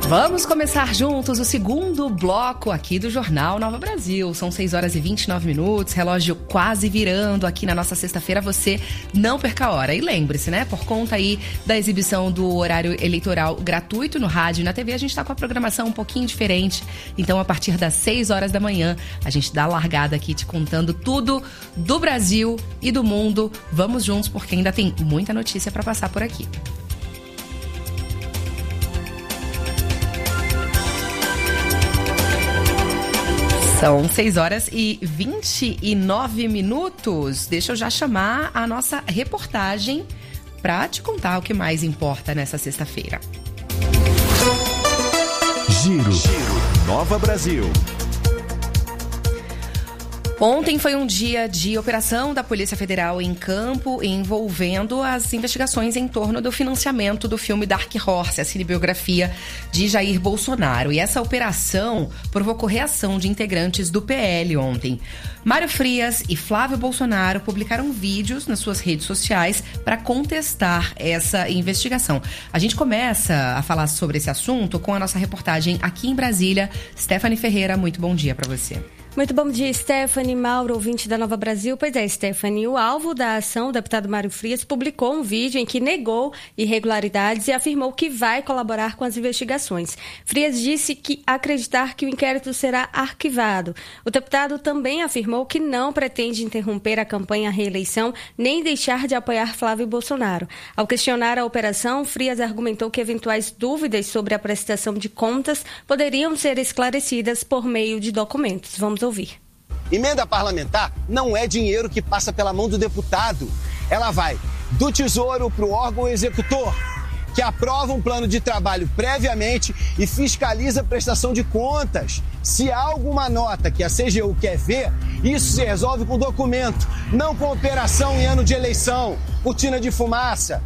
Vamos começar juntos o segundo bloco aqui do Jornal Nova Brasil. São 6h29, relógio quase virando aqui na nossa sexta-feira. Você não perca a hora. E lembre-se, né? Por conta aí da exibição do horário eleitoral gratuito no rádio e na TV, a gente tá com a programação um pouquinho diferente. Então, a partir das 6 horas da manhã, a gente dá a largada aqui te contando tudo do Brasil e do mundo. Vamos juntos, porque ainda tem muita notícia para passar por aqui. São 6h29. Deixa eu já chamar a nossa reportagem para te contar o que mais importa nessa sexta-feira. Giro Nova Brasil. Ontem foi um dia de operação da Polícia Federal em campo envolvendo as investigações em torno do financiamento do filme Dark Horse, a cinebiografia de Jair Bolsonaro. E essa operação provocou reação de integrantes do PL ontem. Mário Frias e Flávio Bolsonaro publicaram vídeos nas suas redes sociais para contestar essa investigação. A gente começa a falar sobre esse assunto com a nossa reportagem aqui em Brasília. Stephanie Ferreira, muito bom dia para você. Muito bom dia, Stephanie, Mauro, ouvinte da Nova Brasil. Pois é, Stephanie, o alvo da ação, o deputado Mário Frias, publicou um vídeo em que negou irregularidades e afirmou que vai colaborar com as investigações. Frias disse que acreditar que o inquérito será arquivado. O deputado também afirmou que não pretende interromper a campanha à reeleição nem deixar de apoiar Flávio Bolsonaro. Ao questionar a operação, Frias argumentou que eventuais dúvidas sobre a prestação de contas poderiam ser esclarecidas por meio de documentos. Vamos ouvir. Emenda parlamentar não é dinheiro que passa pela mão do deputado. Ela vai do Tesouro para o órgão executor, que aprova um plano de trabalho previamente e fiscaliza a prestação de contas. Se há alguma nota que a CGU quer ver, isso se resolve com documento, não com operação em ano de eleição, cortina de fumaça.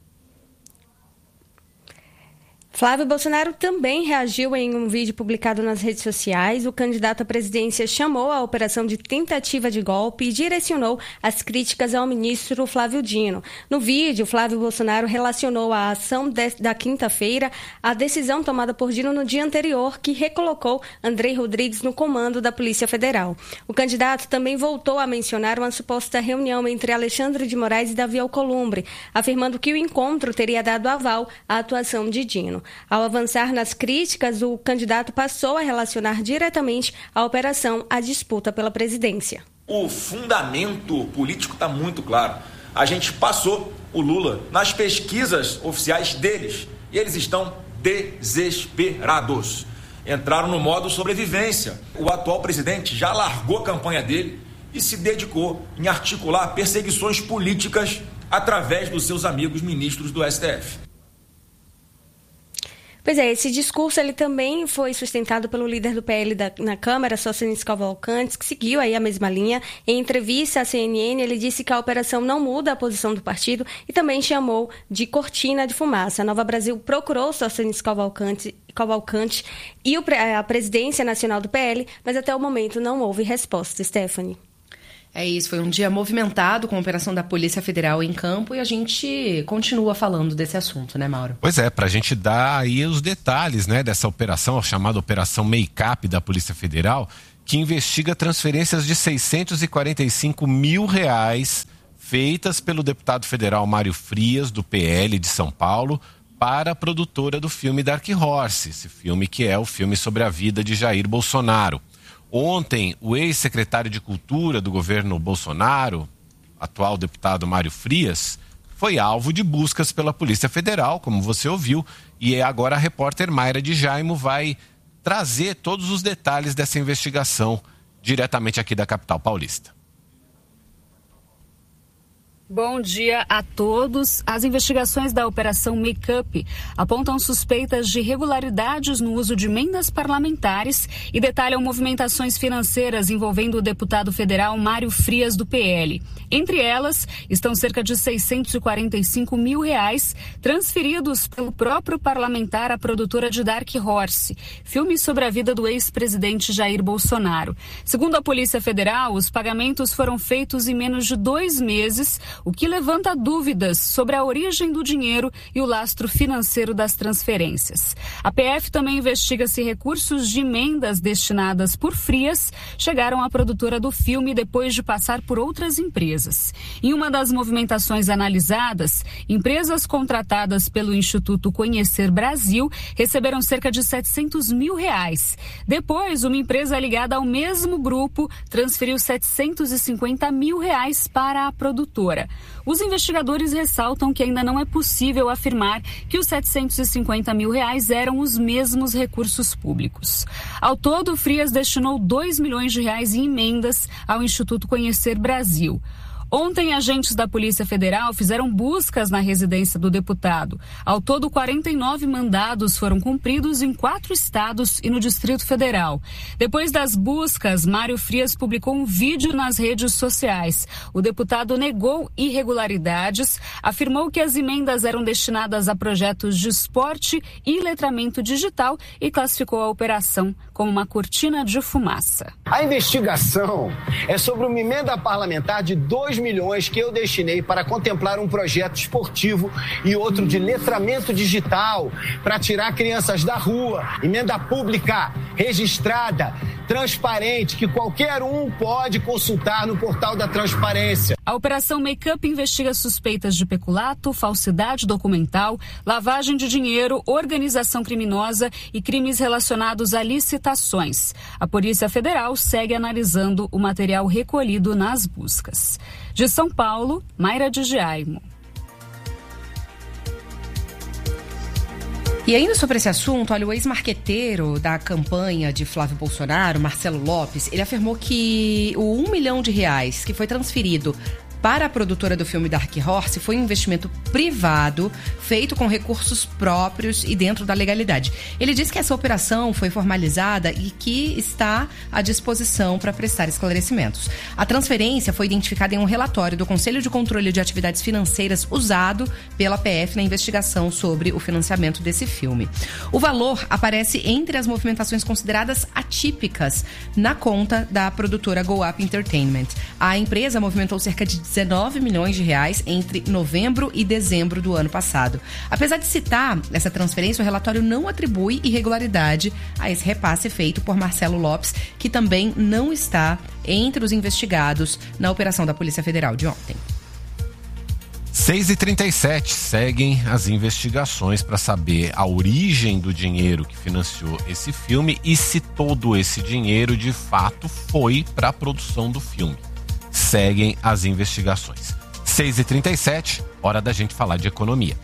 Flávio Bolsonaro também reagiu em um vídeo publicado nas redes sociais. O candidato à presidência chamou a operação de tentativa de golpe e direcionou as críticas ao ministro Flávio Dino. No vídeo, Flávio Bolsonaro relacionou a ação da quinta-feira à decisão tomada por Dino no dia anterior, que recolocou Andrei Rodrigues no comando da Polícia Federal. O candidato também voltou a mencionar uma suposta reunião entre Alexandre de Moraes e Davi Alcolumbre, afirmando que o encontro teria dado aval à atuação de Dino. Ao avançar nas críticas, o candidato passou a relacionar diretamente a operação à disputa pela presidência. O fundamento político está muito claro. A gente passou o Lula nas pesquisas oficiais deles e eles estão desesperados. Entraram no modo sobrevivência. O atual presidente já largou a campanha dele e se dedicou em articular perseguições políticas através dos seus amigos ministros do STF. Pois é, esse discurso ele também foi sustentado pelo líder do PL na Câmara, Socinis Cavalcanti, que seguiu aí a mesma linha. Em entrevista à CNN, ele disse que a operação não muda a posição do partido e também chamou de cortina de fumaça. A Nova Brasil procurou Socinis Cavalcanti e a presidência nacional do PL, mas até o momento não houve resposta. Stephanie. É isso, foi um dia movimentado com a operação da Polícia Federal em campo e a gente continua falando desse assunto, né, Mauro? Pois é, pra gente dar aí os detalhes, né, dessa operação, a chamada Operação Make-up da Polícia Federal, que investiga transferências de R$645 mil feitas pelo deputado federal Mário Frias, do PL de São Paulo, para a produtora do filme Dark Horse, esse filme que é o filme sobre a vida de Jair Bolsonaro. Ontem, o ex-secretário de Cultura do governo Bolsonaro, atual deputado Mário Frias, foi alvo de buscas pela Polícia Federal, como você ouviu, e agora a repórter Mayra de Jaimo vai trazer todos os detalhes dessa investigação diretamente aqui da capital paulista. Bom dia a todos. As investigações da Operação Make-up apontam suspeitas de irregularidades no uso de emendas parlamentares e detalham movimentações financeiras envolvendo o deputado federal Mário Frias, do PL. Entre elas, estão cerca de R$645 mil transferidos pelo próprio parlamentar à produtora de Dark Horse, filme sobre a vida do ex-presidente Jair Bolsonaro. Segundo a Polícia Federal, os pagamentos foram feitos em menos de 2 meses, o que levanta dúvidas sobre a origem do dinheiro e o lastro financeiro das transferências. A PF também investiga se recursos de emendas destinadas por Frias chegaram à produtora do filme depois de passar por outras empresas. Em uma das movimentações analisadas, empresas contratadas pelo Instituto Conhecer Brasil receberam cerca de R$700 mil. Depois, uma empresa ligada ao mesmo grupo transferiu R$750 mil para a produtora. Os investigadores ressaltam que ainda não é possível afirmar que os R$750 mil eram os mesmos recursos públicos. Ao todo, Frias destinou R$2 milhões em emendas ao Instituto Conhecer Brasil. Ontem, agentes da Polícia Federal fizeram buscas na residência do deputado. Ao todo, 49 mandados foram cumpridos em 4 estados e no Distrito Federal. Depois das buscas, Mário Frias publicou um vídeo nas redes sociais. O deputado negou irregularidades, afirmou que as emendas eram destinadas a projetos de esporte e letramento digital e classificou a operação como uma cortina de fumaça. A investigação é sobre uma emenda parlamentar de 2 milhões que eu destinei para contemplar um projeto esportivo e outro de letramento digital para tirar crianças da rua. Emenda pública, registrada, transparente, que qualquer um pode consultar no portal da transparência. A Operação Make-up investiga suspeitas de peculato, falsidade documental, lavagem de dinheiro, organização criminosa e crimes relacionados a licitações. A Polícia Federal segue analisando o material recolhido nas buscas. De São Paulo, Mayra de Giaimo. E ainda sobre esse assunto, olha, o ex-marqueteiro da campanha de Flávio Bolsonaro, Marcelo Lopes, ele afirmou que o R$1 milhão que foi transferido para a produtora do filme Dark Horse foi um investimento privado, feito com recursos próprios e dentro da legalidade. Ele disse que essa operação foi formalizada e que está à disposição para prestar esclarecimentos. A transferência foi identificada em um relatório do Conselho de Controle de Atividades Financeiras usado pela PF na investigação sobre o financiamento desse filme. O valor aparece entre as movimentações consideradas atípicas na conta da produtora Go Up Entertainment. A empresa movimentou cerca de R$19 milhões entre novembro e dezembro do ano passado. Apesar de citar essa transferência, o relatório não atribui irregularidade a esse repasse feito por Marcelo Lopes, que também não está entre os investigados na operação da Polícia Federal de ontem. 6h37, seguem as investigações para saber a origem do dinheiro que financiou esse filme e se todo esse dinheiro de fato foi para a produção do filme. Seguem as investigações. 6h37, hora da gente falar de economia.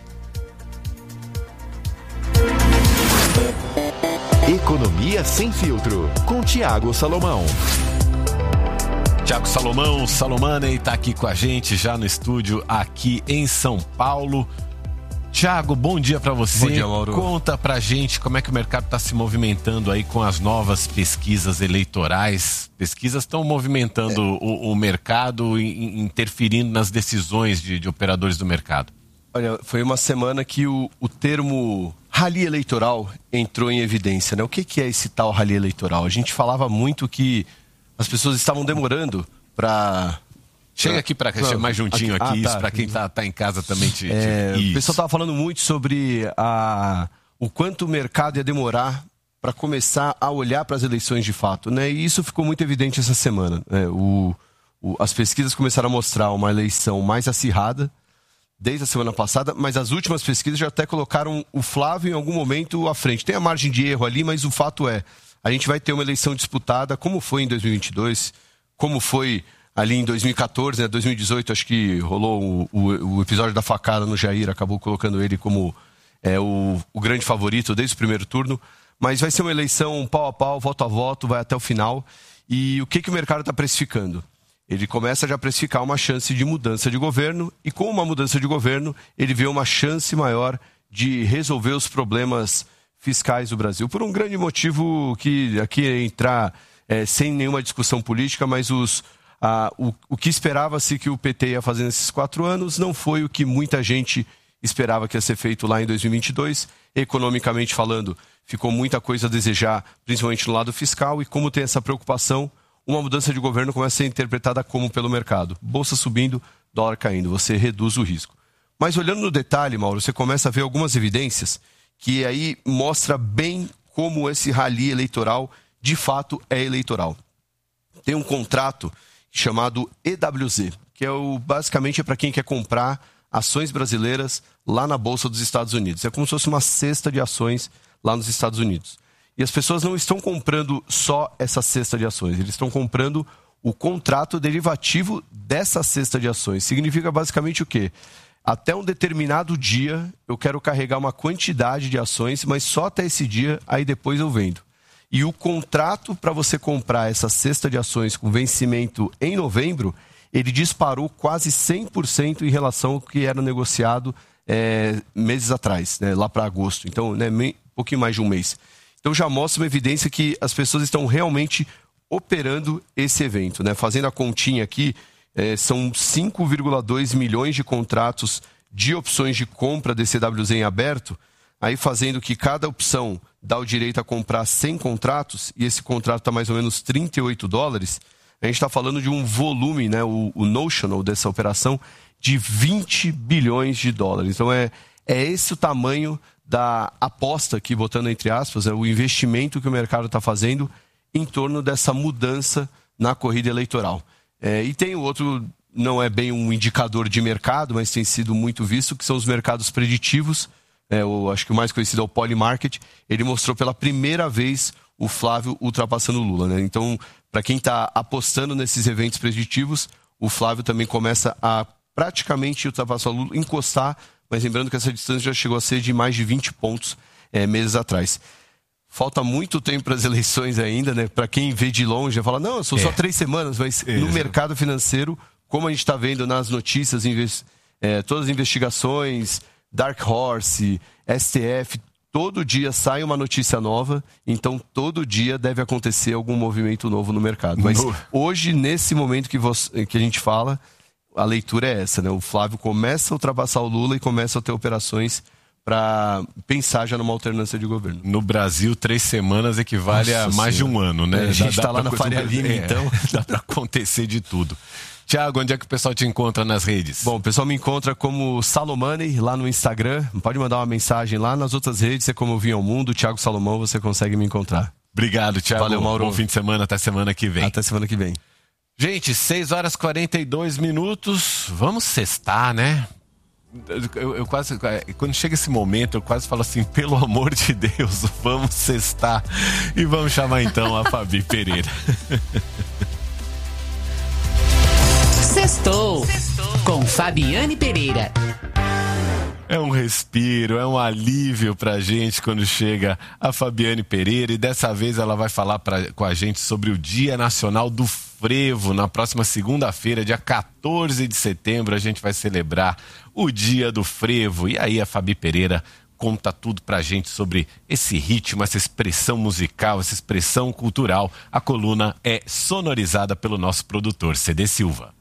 Economia Sem Filtro, com Thiago Salomão. Thiago Salomão, Salomane, está aqui com a gente já no estúdio aqui em São Paulo. Thiago, bom dia para você. Bom dia, Mauro. Conta pra gente como é que o mercado está se movimentando aí com as novas pesquisas eleitorais. Pesquisas estão movimentando o mercado e interferindo nas decisões de operadores do mercado. Olha, foi uma semana que o termo rally eleitoral entrou em evidência, né? O que é esse tal rally eleitoral? A gente falava muito que as pessoas estavam demorando para... Chega aqui para mais juntinho aqui, isso para quem tá em casa também. O pessoal estava falando muito sobre o quanto o mercado ia demorar para começar a olhar para as eleições de fato, né? E isso ficou muito evidente essa semana. Né? As pesquisas começaram a mostrar uma eleição mais acirrada desde a semana passada, mas as últimas pesquisas já até colocaram o Flávio em algum momento à frente. Tem a margem de erro ali, mas o fato é, a gente vai ter uma eleição disputada, como foi em 2022, como foi ali em 2014, né, 2018, acho que rolou o episódio da facada no Jair, acabou colocando ele como o grande favorito desde o primeiro turno. Mas vai ser uma eleição pau a pau, voto a voto, vai até o final. E o que o mercado está precificando? Ele começa já a precificar uma chance de mudança de governo, e com uma mudança de governo, ele vê uma chance maior de resolver os problemas fiscais do Brasil. Por um grande motivo que aqui entrar sem nenhuma discussão política, mas o que esperava-se que o PT ia fazer nesses 4 anos não foi o que muita gente esperava que ia ser feito lá em 2022. Economicamente falando, ficou muita coisa a desejar, principalmente no lado fiscal, e como tem essa preocupação, uma mudança de governo começa a ser interpretada como pelo mercado. Bolsa subindo, dólar caindo, você reduz o risco. Mas olhando no detalhe, Mauro, você começa a ver algumas evidências que aí mostra bem como esse rally eleitoral de fato é eleitoral. Tem um contrato chamado EWZ, que basicamente é para quem quer comprar ações brasileiras lá na Bolsa dos Estados Unidos. É como se fosse uma cesta de ações lá nos Estados Unidos. E as pessoas não estão comprando só essa cesta de ações, eles estão comprando o contrato derivativo dessa cesta de ações. Significa basicamente o quê? Até um determinado dia eu quero carregar uma quantidade de ações, mas só até esse dia, aí depois eu vendo. E o contrato para você comprar essa cesta de ações com vencimento em novembro, ele disparou quase 100% em relação ao que era negociado meses atrás, né, lá para agosto. Então, né, um pouquinho mais de um mês. Então já mostra uma evidência que as pessoas estão realmente operando esse evento, né? Fazendo a continha aqui, são 5,2 milhões de contratos de opções de compra desse EWZ em aberto, aí fazendo que cada opção dá o direito a comprar 100 contratos, e esse contrato está mais ou menos $38, a gente está falando de um volume, né, o notional dessa operação, de 20 bilhões de dólares. Então é esse o tamanho da aposta aqui, botando entre aspas, o investimento que o mercado está fazendo em torno dessa mudança na corrida eleitoral. E tem o outro, não é bem um indicador de mercado, mas tem sido muito visto, que são os mercados preditivos. Acho que o mais conhecido é o Polymarket. Ele mostrou pela primeira vez o Flávio ultrapassando o Lula, né? Então, para quem está apostando nesses eventos preditivos, o Flávio também começa a praticamente ultrapassar o Lula, encostar, mas lembrando que essa distância já chegou a ser de mais de 20 pontos meses atrás. Falta muito tempo para as eleições ainda, né? Para quem vê de longe, já fala, não, são só 3 semanas, mas no mercado financeiro, como a gente está vendo nas notícias, todas as investigações, Dark Horse, STF, todo dia sai uma notícia nova, então todo dia deve acontecer algum movimento novo no mercado. Mas hoje, nesse momento que a gente fala, a leitura é essa, né? O Flávio começa a ultrapassar o Lula e começa a ter operações para pensar já numa alternância de governo. No Brasil, 3 semanas equivale a mais de um ano, né? A gente está lá na Faria Lima, então dá para acontecer de tudo. Tiago, onde é que o pessoal te encontra nas redes? Bom, o pessoal me encontra como Salomani lá no Instagram. Pode mandar uma mensagem lá. Nas outras redes, é como eu vim ao mundo, Thiago Salomão, você consegue me encontrar. Obrigado, Tiago. Valeu, Mauro. Bom fim de semana, até semana que vem. Até semana que vem. Gente, 6h42. Vamos sextar, né? Eu quase, quando chega esse momento, eu quase falo assim, pelo amor de Deus, vamos sextar. E vamos chamar então a Fabi Pereira. Sextou com Fabiane Pereira. É um respiro, é um alívio pra gente quando chega a Fabiane Pereira, e dessa vez ela vai falar com a gente sobre o Dia Nacional do Frevo. Na próxima segunda-feira, dia 14 de setembro, a gente vai celebrar o Dia do Frevo. E aí a Fabi Pereira conta tudo pra gente sobre esse ritmo, essa expressão musical, essa expressão cultural. A coluna é sonorizada pelo nosso produtor, CD Silva.